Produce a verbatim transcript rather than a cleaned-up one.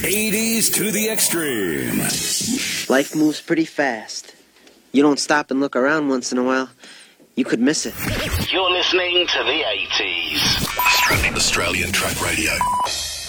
eighties to the extreme. Life moves pretty fast. You don't stop and look around once in a while, you could miss it. You're listening to the eighties. Australian, Australian Track Radio.